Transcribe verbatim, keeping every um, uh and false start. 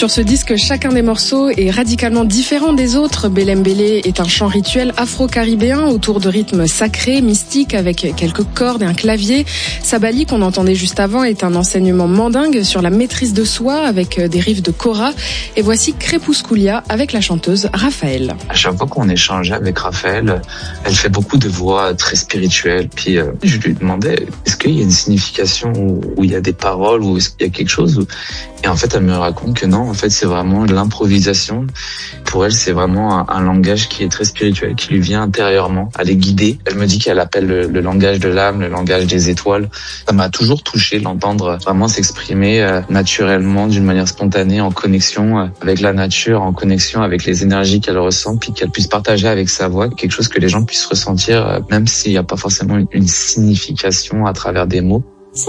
Sur ce disque, chacun des morceaux est radicalement différent des autres. Belem Belé est un chant rituel afro-caribéen autour de rythmes sacrés, mystiques, avec quelques cordes et un clavier. Sabali, qu'on entendait juste avant, est un enseignement mandingue sur la maîtrise de soi avec des riffs de kora. Et voici Crépusculia avec la chanteuse Raphaël. À chaque fois qu'on échangeait avec Raphaël, elle fait beaucoup de voix très spirituelles. Puis euh, je lui demandais, est-ce qu'il y a une signification où, où il y a des paroles, ou est-ce qu'il y a quelque chose où... Et en fait, elle me raconte que non, en fait, c'est vraiment de l'improvisation. Pour elle, c'est vraiment un, un langage qui est très spirituel, qui lui vient intérieurement, à les guider. Elle me dit qu'elle appelle le, le langage de l'âme, le langage des étoiles. Ça m'a toujours touché, l'entendre vraiment s'exprimer euh, naturellement, d'une manière spontanée, en connexion euh, avec la nature, en connexion avec les énergies qu'elle ressent, puis qu'elle puisse partager avec sa voix quelque chose que les gens puissent ressentir, euh, même s'il n'y a pas forcément une, une signification à travers des mots.